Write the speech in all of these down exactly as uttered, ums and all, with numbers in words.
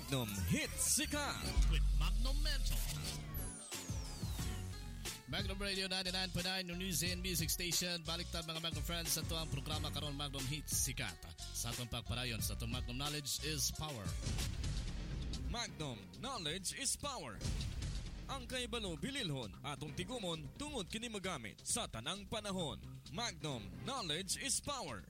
Magnum Hits Sikat with Magnum Mental. Magnum Radio ninety-nine point nine News and Music Station. Baliktad mga Magnum friends sa ito ang programa karon Magnum Hits Sikat. Sa itong pagparayon sa itong Magnum Knowledge is Power. Magnum Knowledge is Power. Ang kaibalo bililhon atong tigumon tungod kini magamit sa tanang panahon. Magnum Knowledge is Power.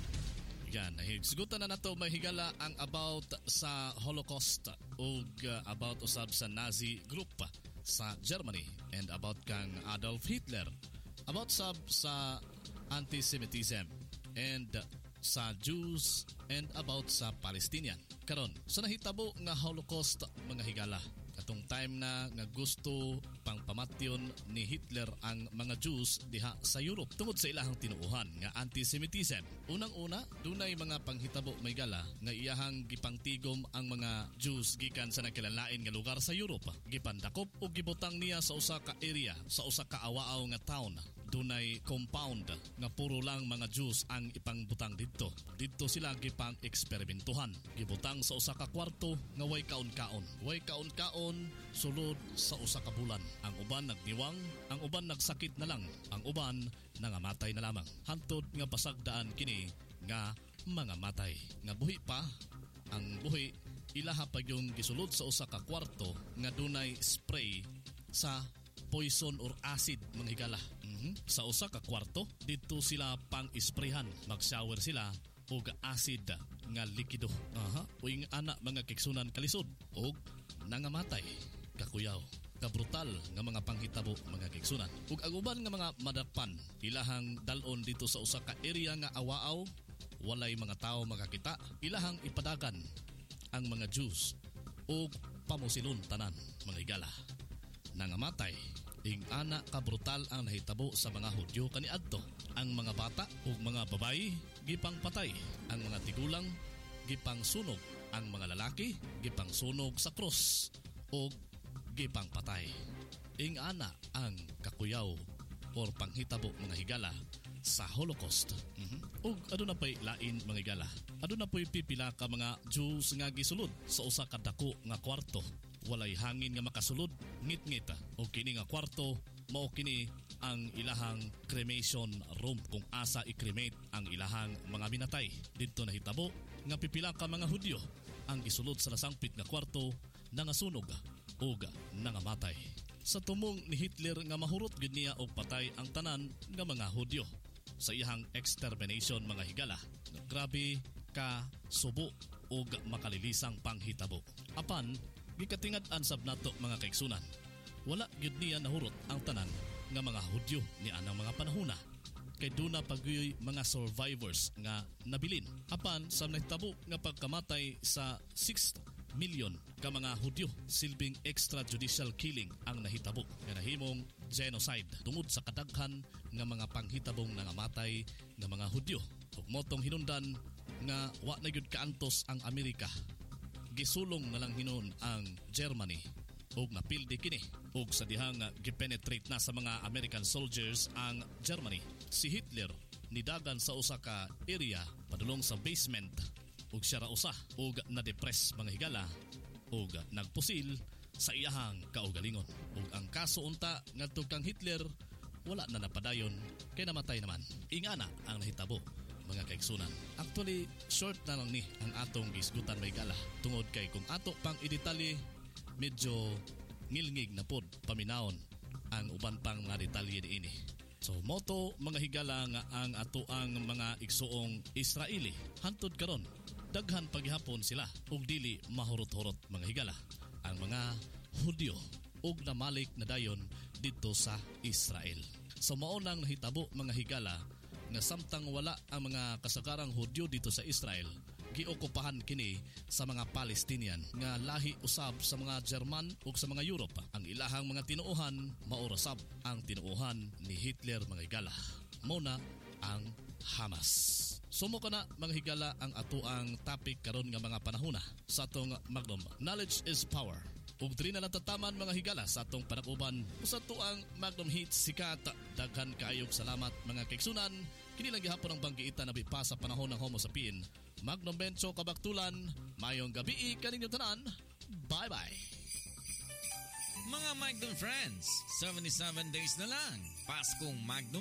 Yan, higsugutan na nato mahigala ang about sa Holocaust ug uh, about usab sa Nazi group sa Germany and about kang Adolf Hitler, about sab sa antisemitism and uh, sa Jews and about sa Palestinian. Karon, sa nahitabo nga Holocaust mga higala, katong time na nga gusto pang pamatyon ni Hitler ang mga Jews diha sa Europe tungod sa ilahang tinuuhan nga antisemitism. Unang-una, dunay mga panghitabo may gala nga iyahang gipangtigom ang mga Jews gikan sa nagkilalain nga lugar sa Europe. Gipandakop o gibutang niya sa usa ka area, sa usa ka awaaw nga town. Dunay compound nga puro lang mga Jews ang ipangbutang didto. Didto sila gipang eksperimentuhan. Gibutang sa usa ka kwarto nga way kaon-kaon. Way kaon-kaon sulod sa usa ka bulan. Ang uban nagdiwang, ang uban nagsakit na lang, ang uban nangamatay na lamang. Hantod nga pasagdaan kini nga mga matay. Nga buhi pa, ang buhi ilaha pa yung gisulod sa usa ka kwarto nga dunay spray sa poison or acid mga higala. Mm-hmm. Sa usa ka kwarto, dito sila pang isprayhan. Mag-shower sila og acid nga likido. Aha, uing ana mga kiksunan kalisod og nangamatay kakuyaw. Kabrutal nga mga panghitabo mga kiksunan. Ug ang uban nga mga madakpan ilahang dalon dito sa usa ka area nga awaaw, walay mga tao makakita, ilahang ipadagan ang mga Jews ug pamusilon tanan mga higala. Nangamatay ing ana ka brutal ang nahitabo sa mga Hudyo kaniadto. Ang mga bata ug mga babayi gipang patay, ang mga tigulang gipang sunog, ang mga lalaki gipang sunog sa cross ug gipang patay. Ing ana ang kakuyaw or panghitabo mga higala sa Holocaust. Mm-hmm. Ug aduna pay lain mga higala. Aduna pay pipila ka mga Jews nga gisulod sa usa ka dako nga kwarto. Walay hangin nga makasulod, ngit-ngit. O kini nga kwarto, mao kini ang ilahang cremation room kung asa i-cremate ang ilahang mga minatay. Dito nahitabo nga pipila ka mga Hudyo ang gisulod sa nasangpit nga kwarto na nasunog o nangamatay. Sa tumong ni Hitler nga mahurot gid niya og patay ang tanan nga mga Hudyo sa iyang extermination mga higala. Grabe ka subo og makalilisang panghitabo. Apan gikatingad-an sab nato mga kaigsunan, wala gyud niya nahurot ang tanan nga mga Hudyo ni anang mga panahuna. Kay duna pagyoy mga survivors nga nabilin. Apan sa nahitabo nga pagkamatay sa six million ka mga Hudyo, silbing extrajudicial killing ang nahitabo nga nahimong genocide tungod sa kadaghan nga mga panghitabong nangamatay nga mga Hudyo. Ug motong hinundan nga wa na gyud kaantos ang Amerika. Gisulong na lang hinon ang Germany ug napildi kini ug sa dihang gipenetrate na sa mga American soldiers ang Germany. Si Hitler nidagan sa usa ka area padulong sa basement ug siya ra usa ug na-depress mga higala ug nagpusil sa iyahang kaugalingon. Ug ang kaso unta ngadto kang Hitler wala na napadayon kay namatay naman. Ingana ang nahitabo mga kaigsunan. Actually, short na lang ni ang atong gisgutan may gala. Tungod kay kung ato pang idetalye, medyo ngilngig na pod paminawon ang uban pang mga detalye ni ini. So, moto mga higala nga ang ato ang mga igsuong Israeli. Hantod karon, daghan paghihapon sila ug dili mahurot-hurot mga higala. Ang mga Hudyo ug namalik na dayon dito sa Israel. So, maunang nahitabo mga higala nga samtang wala ang mga kasagarang Hudyo dito sa Israel, giokupahan kini sa mga Palestinian nga lahi usab sa mga German ug sa mga Europe. Ang ilahang mga tinuohan maurasab ang tinuohan ni Hitler mga higala. Muna ang Hamas. Sumo ka na mga higala ang atuang topic karon nga mga panahona sa atong Magnum Knowledge is Power. Ug diri na natataman mga higala sa atong panakuban sa tuang Magnum Hits Sikat. Daghan kaayog salamat mga kaigsunan. Kini lang gihapon ang banggiita na bipa sa panahon ng Homo sapien. Magnum Bencho kabaktulan, mayong gabi kaninyo tanan. Bye-bye! Mga Magnum friends, seventy-seven days na lang. Paskong Magnum